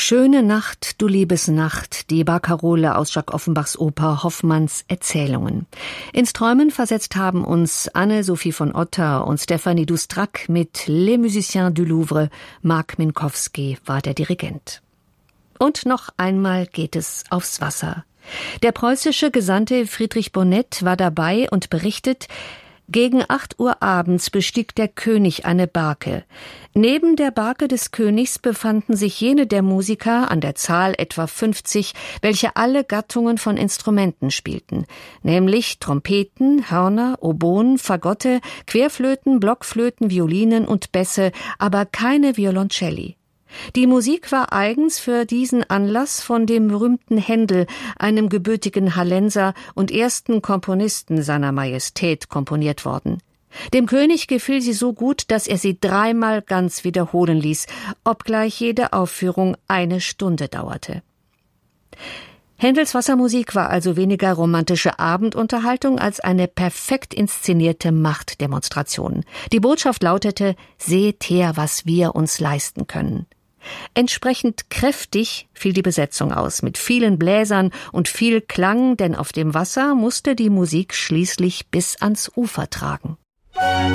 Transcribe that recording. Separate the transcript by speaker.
Speaker 1: Schöne Nacht, du liebes Nacht, die Barkarole aus Jacques Offenbachs Oper Hoffmanns Erzählungen. Ins Träumen versetzt haben uns Anne-Sophie von Otter und Stéphanie Doustrac mit Les Musiciens du Louvre. Mark Minkowski war der Dirigent. Und noch einmal geht es aufs Wasser. Der preußische Gesandte Friedrich Bonnet war dabei und berichtet: Gegen 8 Uhr abends bestieg der König eine Barke. Neben der Barke des Königs befanden sich jene der Musiker, an der Zahl etwa 50, welche alle Gattungen von Instrumenten spielten, nämlich Trompeten, Hörner, Oboen, Fagotte, Querflöten, Blockflöten, Violinen und Bässe, aber keine Violoncelli. Die Musik war eigens für diesen Anlass von dem berühmten Händel, einem gebürtigen Hallenser und ersten Komponisten seiner Majestät, komponiert worden. Dem König gefiel sie so gut, dass er sie 3-mal ganz wiederholen ließ, obgleich jede Aufführung 1 Stunde dauerte. Händels Wassermusik war also weniger romantische Abendunterhaltung als eine perfekt inszenierte Machtdemonstration. Die Botschaft lautete: Seht her, was wir uns leisten können. Entsprechend kräftig fiel die Besetzung aus, mit vielen Bläsern und viel Klang, denn auf dem Wasser musste die Musik schließlich bis ans Ufer tragen.